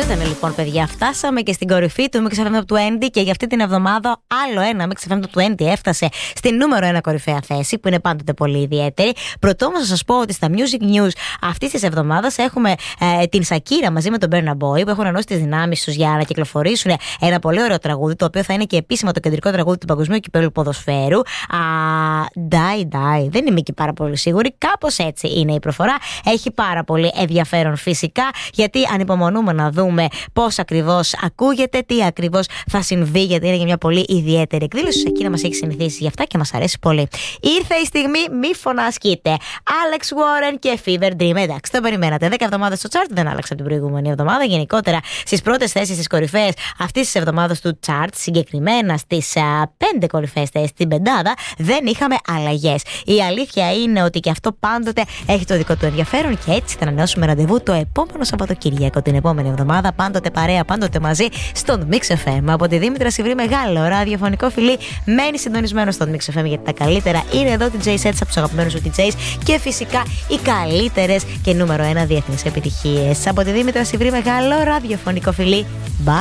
ήταν λοιπόν, παιδιά. Φτάσαμε και στην κορυφή του Mix FM Top 20 και για αυτή την εβδομάδα άλλο ένα Mix FM Top 20 έφτασε στην νούμερο 1 κορυφαία θέση, που είναι πάντοτε πολύ ιδιαίτερη. Πρωτού όμως να σας πω ότι στα Music News αυτής της εβδομάδας έχουμε την Σακύρα μαζί με τον Burna Boy, που έχουν ενώσει τις δυνάμεις τους για να κυκλοφορήσουν ένα πολύ ωραίο τραγούδι, το οποίο θα είναι και επίσημα το κεντρικό τραγούδι του Παγκοσμίου Κυπέλλου Ποδοσφαίρου. Die. Δεν είμαι και πάρα πολύ σίγουρη. Κάπως έτσι είναι η προφορά. Έχει πάρα πολύ ενδιαφέρον φυσικά, γιατί ανυπομονούμε να δούμε πώς ακριβώς ακούγεται, τι ακριβώς θα συμβεί, γιατί είναι για μια πολύ ιδιαίτερη εκδήλωση. Εκεί να μας έχει συνηθίσει γι' αυτά και μας αρέσει πολύ. Ήρθε η στιγμή, μη φωνασκείτε. Alex Warren και Fever Dream. Εντάξει, το περιμένατε. 10 εβδομάδες στο chart, δεν άλλαξε από την προηγούμενη εβδομάδα. Γενικότερα στις πρώτες θέσεις, στις κορυφαίες αυτής της εβδομάδας του chart, συγκεκριμένα στις 5 κορυφαίες θέσεις, στην πεντάδα, δεν είχαμε αλλαγές. Η αλήθεια είναι ότι και αυτό πάντοτε έχει το δικό του ενδιαφέρον και έτσι θα ανανεώσουμε ραντεβού το επόμενο Σαββατοκύριακο, την επόμενη εβδομάδα. Πάντοτε παρέα, πάντοτε μαζί στον Mix FM. Από τη Δήμητρα Σιβρή, μεγάλο ραδιοφωνικό φιλί. Μένει συντονισμένο στον Mix FM, γιατί τα καλύτερα είναι εδώ. DJ sets από τους αγαπημένους σου DJs και φυσικά οι καλύτερες και νούμερο 1 διεθνείς επιτυχίες. Από τη Δήμητρα Σιβρή, μεγάλο ραδιοφωνικό φιλί. Bye.